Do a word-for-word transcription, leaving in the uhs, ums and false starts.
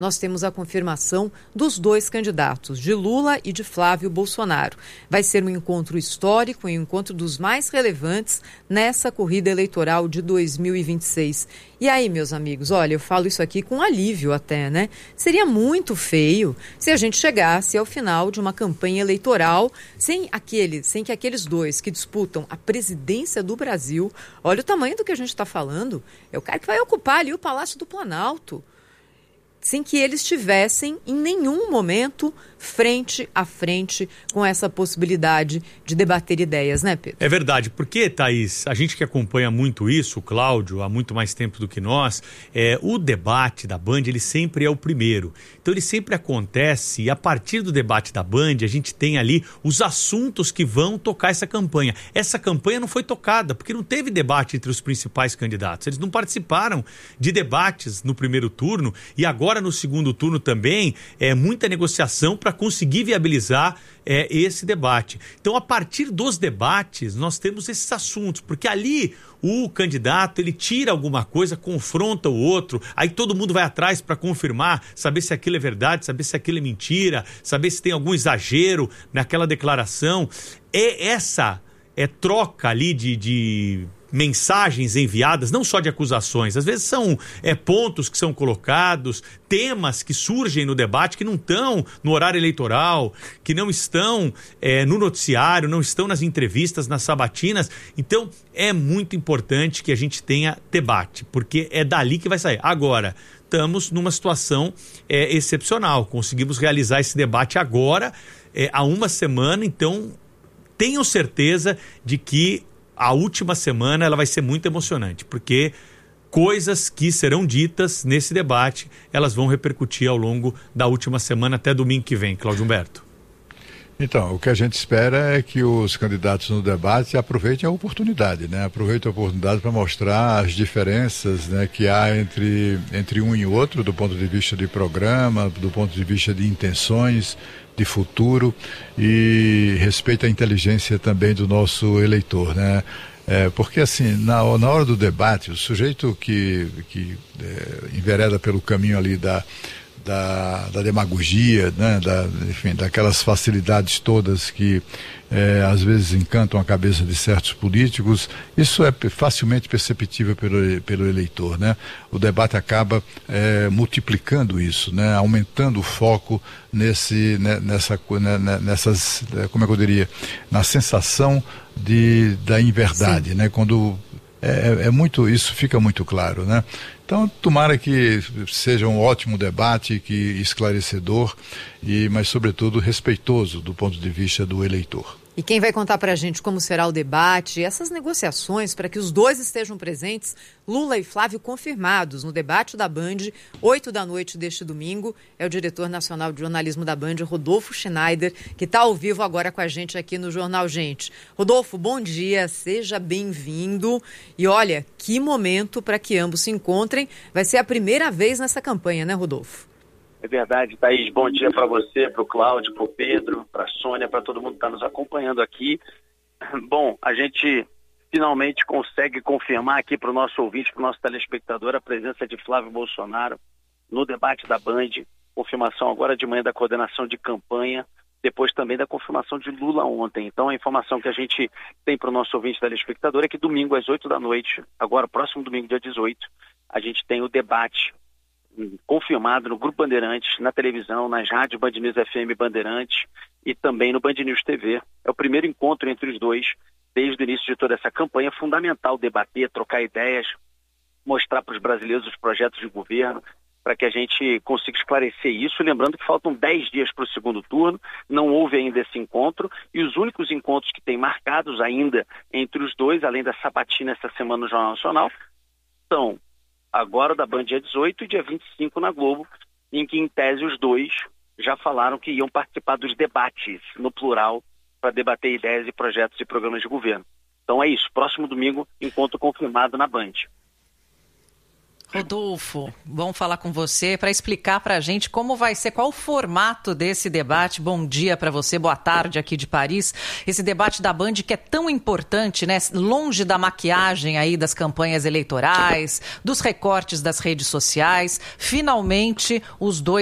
nós temos a confirmação dos dois candidatos, de Lula e de Flávio Bolsonaro. Vai ser um encontro histórico, um encontro dos mais relevantes nessa corrida eleitoral de dois mil e vinte e seis. E aí, meus amigos, olha, eu falo isso aqui com alívio até, né? Seria muito feio se a gente chegasse ao final de uma campanha eleitoral sem aquele, sem que aqueles dois que disputam a presidência do Brasil, olha o tamanho do que a gente está falando, é o cara que vai ocupar ali o Palácio do Planalto, sem que eles estivessem em nenhum momento frente a frente com essa possibilidade de debater ideias, né, Pedro? É verdade, porque, Thaís, a gente que acompanha muito isso, o Cláudio, há muito mais tempo do que nós, é, o debate da Band, ele sempre é o primeiro. Então ele sempre acontece e a partir do debate da Band, a gente tem ali os assuntos que vão tocar essa campanha. Essa campanha não foi tocada, porque não teve debate entre os principais candidatos. Eles não participaram de debates no primeiro turno e agora no segundo turno também é muita negociação para conseguir viabilizar é, esse debate. Então, a partir dos debates, nós temos esses assuntos, porque ali o candidato, ele tira alguma coisa, confronta o outro, aí todo mundo vai atrás para confirmar, saber se aquilo é verdade, saber se aquilo é mentira, saber se tem algum exagero naquela declaração. É essa é, troca ali de... de mensagens enviadas, não só de acusações, às vezes são é, pontos que são colocados, temas que surgem no debate que não estão no horário eleitoral, que não estão é, no noticiário, não estão nas entrevistas, nas sabatinas. Então é muito importante que a gente tenha debate, porque é dali que vai sair. Agora, estamos numa situação é, excepcional, conseguimos realizar esse debate agora, é, há uma semana, então tenham certeza de que a última semana ela vai ser muito emocionante, porque coisas que serão ditas nesse debate, elas vão repercutir ao longo da última semana até domingo que vem. Cláudio Humberto. Então, o que a gente espera é que os candidatos no debate aproveitem a oportunidade, né? Aproveitem a oportunidade para mostrar as diferenças, né, que há entre, entre um e outro, do ponto de vista de programa, do ponto de vista de intenções, de futuro, e respeito à inteligência também do nosso eleitor, né? É, porque assim, na, na hora do debate, o sujeito que, que é, envereda pelo caminho ali da, da, da demagogia, né? Da, enfim, daquelas facilidades todas que é, às vezes encantam a cabeça de certos políticos, isso é facilmente perceptível pelo, pelo eleitor, né? O debate acaba é, multiplicando isso, né? Aumentando o foco nesse, né, nessa, né, nessas, como é que eu diria, na sensação de, da inverdade, né? Quando é, é muito, isso fica muito claro, né? Então, tomara que seja um ótimo debate, que esclarecedor, e, mas, sobretudo, respeitoso do ponto de vista do eleitor. E quem vai contar para a gente como será o debate, essas negociações para que os dois estejam presentes, Lula e Flávio confirmados no debate da Band, oito da noite deste domingo, é o diretor nacional de jornalismo da Band, Rodolfo Schneider, que está ao vivo agora com a gente aqui no Jornal Gente. Rodolfo, bom dia, seja bem-vindo. E olha, que momento para que ambos se encontrem. Vai ser a primeira vez nessa campanha, né, Rodolfo? É verdade, Thaís. Bom dia para você, para o Cláudio, para o Pedro, para a Sônia, para todo mundo que está nos acompanhando aqui. Bom, a gente finalmente consegue confirmar aqui para o nosso ouvinte, para o nosso telespectador, a presença de Flávio Bolsonaro no debate da Band. Confirmação agora de manhã da coordenação de campanha, depois também da confirmação de Lula ontem. Então a informação que a gente tem para o nosso ouvinte telespectador é que domingo às oito da noite, agora próximo domingo, dia dezoito, a gente tem o debate confirmado no Grupo Bandeirantes, na televisão, nas rádios Band News F M Bandeirantes e também no Band News T V. É o primeiro encontro entre os dois desde o início de toda essa campanha. É fundamental debater, trocar ideias, mostrar para os brasileiros os projetos de governo, para que a gente consiga esclarecer isso. Lembrando que faltam dez dias para o segundo turno, não houve ainda esse encontro, e os únicos encontros que tem marcados ainda entre os dois, além da sabatina essa semana no Jornal Nacional, são agora da Band dia dezoito e dia vinte e cinco na Globo, em que, em tese, os dois já falaram que iam participar dos debates, no plural, para debater ideias e projetos e programas de governo. Então é isso, próximo domingo, encontro confirmado na Band. Rodolfo, vamos falar com você para explicar para a gente como vai ser, qual o formato desse debate. Bom dia para você, boa tarde aqui de Paris. Esse debate da Band que é tão importante, né? Longe da maquiagem aí das campanhas eleitorais, dos recortes das redes sociais. Finalmente, os dois